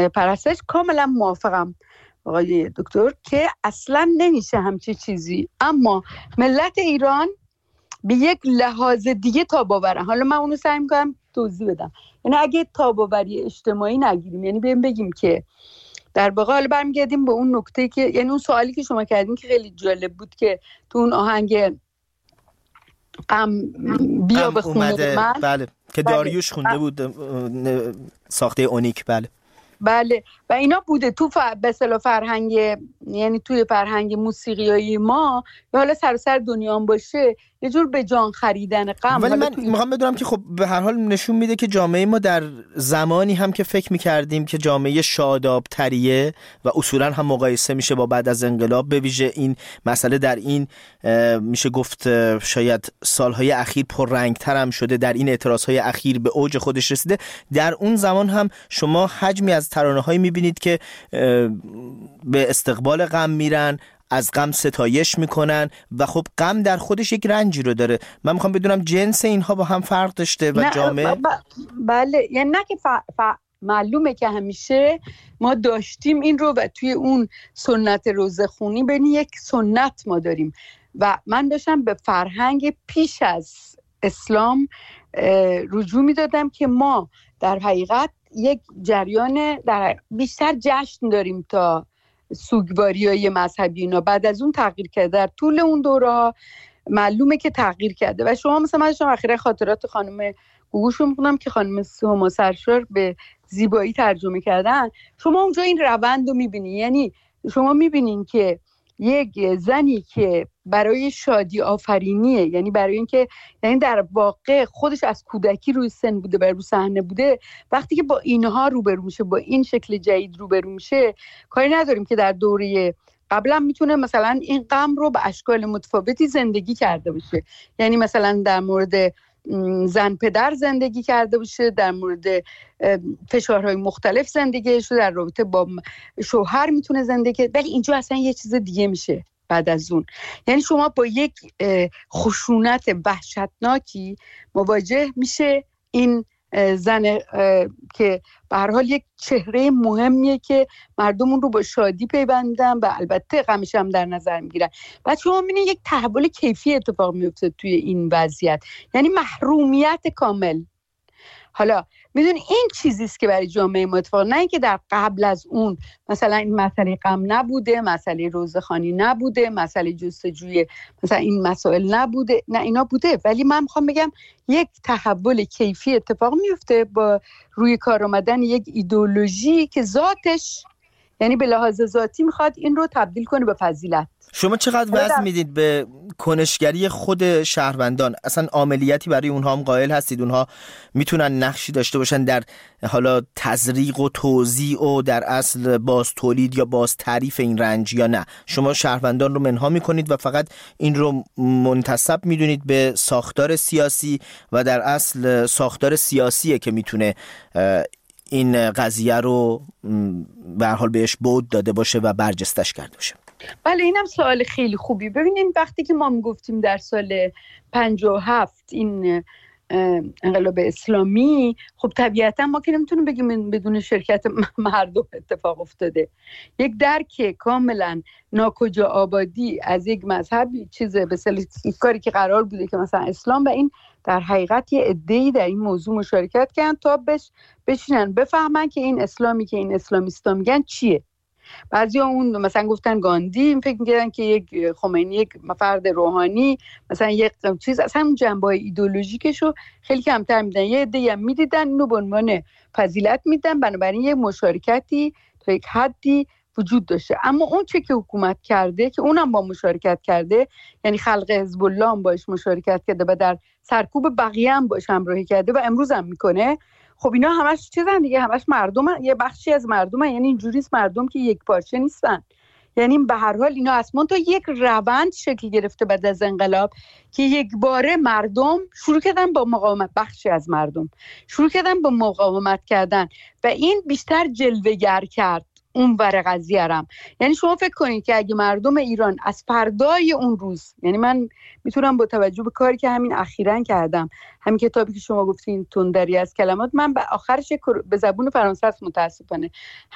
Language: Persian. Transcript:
پرستش کاملا موافقم آقای دکتر که اصلا نمیشه همچی چیزی، اما ملت ایران به یک لحاظ دیگه تاباورن. حالا من اونو سعی میکنم توضیح بدم. یعنی اگه تاباوری اجتماعی نگیریم، یعنی بگیم که در واقع، حالا برمیگردیم به اون نکته که، یعنی اون سوالی که شما کردین که خیلی جالب بود که تو اون آهنگ غم بیا به خونه من، بله که داریوش خونده بود، ساخته اونیک. بله و اینا بوده تو به اصطلاح فرهنگ، یعنی توی فرهنگ موسیقیایی ما، یا حالا سراسر دنیا هم باشه، یه جور به جان خریدن غم. ولی من میخوام بدونم که خب به هر حال نشون میده که جامعه ما در زمانی هم که فکر میکردیم که جامعه شاداب تریه و اصولا هم مقایسه میشه با بعد از انقلاب، به ویژه این مسئله در این میشه گفت شاید سالهای اخیر پررنگتر هم شده، در این اعتراضهای اخیر به اوج خودش رسیده. در اون زمان هم شما حجمی از ترانه‌هایی میبینید که به استقبال غم میرن، از غم ستایش میکنن و خب غم در خودش یک رنجی رو داره. من میخوام بدونم جنس اینها با هم فرق داشته و جامعه بله، یعنی نه که معلومه که همیشه ما داشتیم این رو و توی اون سنت روزخونی بین یک سنت ما داریم و من داشتم به فرهنگ پیش از اسلام رجوع میدادم که ما در حقیقت یک جریان در بیشتر جشن داریم تا سوگواری‌های مذهبی. اینا بعد از اون تغییر کرده، در طول اون دوره معلومه که تغییر کرده. و شما مثلا من داشتم اخیراً خاطرات خانم گوگوشو میخونم که خانم هما سرشار به زیبایی ترجمه کردن. شما اونجا این روند رو میبینی، یعنی شما میبینین که یک زنی که برای شادی آفرینیه، یعنی برای اینکه، یعنی در واقع خودش از کودکی روی سن بوده، بر رو صحنه بوده، وقتی که با اینها روبرو میشه، با این شکل جدید روبرو میشه، کاری نداریم که در دوره قبلا میتونه مثلا این غم رو به اشکال متفاوتی زندگی کرده باشه. یعنی مثلا در مورد زن پدر زندگی کرده باشه، در مورد فشارهای مختلف زندگی شده، در رابطه با شوهر میتونه زندگی، ولی اینجا اصلا یه چیز دیگه میشه بعد از اون. یعنی شما با یک خشونت وحشتناکی مواجه میشه این زن که به هر حال یک چهره مهمیه که مردم اون رو با شادی پیوندن و البته غمش هم در نظر میگیرن. بعد شما میبینید یک تحول کیفی اتفاق میفته توی این وضعیت، یعنی محرومیت کامل. حالا میدونی این چیزیست که برای جامعه ما اتفاق، نه اینکه در قبل از اون مثلا این مسئله غم نبوده، مسئله روزخوانی نبوده، مسئله جستجوی مثلا این مسائل نبوده، نه اینا بوده، ولی من میخوام بگم یک تحول کیفی اتفاق میفته با روی کار آمدن یک ایدئولوژی که ذاتش، یعنی به لحاظ ذاتی میخواد این رو تبدیل کنه به فضیلت. شما چقدر وزن میدید به کنشگری خود شهروندان؟ اصلا عملیاتی برای اونها هم قائل هستید؟ اونها میتونن نقشی داشته باشن در حالا تزریق و توزیع و در اصل باز تولید یا باز تعریف این رنج، یا نه شما شهروندان رو منها میکنید و فقط این رو منتسب میدونید به ساختار سیاسی و در اصل ساختار سیاسیه که میتونه این قضیه رو به هر حال بهش بود داده باشه و برجستش کرده باشه؟ بله، اینم سوال خیلی خوبی. ببینید وقتی که ما میگفتیم در سال 57 این انقلاب اسلامی، خب طبیعتا ما که نمیتونیم بگیم بدون شرکت مردم اتفاق افتاده. یک درک کاملا ناکجا آبادی از یک مذهبی چیزه به کاری که قرار بوده که مثلا اسلام، و این در حقیقت یه عده‌ای در این موضوع مشارکت کردن تا بشینن بفهمن که این اسلامی که این اسلامیستا میگن چیه. بعضیا اون مثلا گفتن گاندی، فکر می‌کردن که یک خمینی یک فرد روحانی، مثلا یک چیز، اصلا اون جنبه‌های ایدئولوژیکشو خیلی کمتر میدن. یه عده‌ای هم میدیدن اینو به عنوان فضیلت میدن، بنابراین یه مشارکتی تا یک حدی وجود داشته. اما اون چه که حکومت کرده که اونم با مشارکت کرده، یعنی خلق حزب الله هم باش مشارکت کرده و در سرکوب بقیه هم باش همراهی کرده و امروز هم میکنه. خب اینا همش چیزن دیگه، همش مردمن، یه بخشی از مردمن، یعنی اینجوریست مردم که یک پارچه نیستن. یعنی به هر حال اینا اصلا تا یک روند شکل گرفته بعد از انقلاب که یک باره مردم شروع کردن با مقاومت، بخشی از مردم شروع کردن با مقاومت کردن و این بیشتر جلوه‌گر کرد اون ور قضیه رم. یعنی شما فکر کنید که اگه مردم ایران از فردای اون روز، یعنی من میتونم با توجه به کاری که همین اخیراً کردم، همین کتابی که شما گفتین تندری از کلمات، من به آخرش به زبون فرانسه است متاسفانه،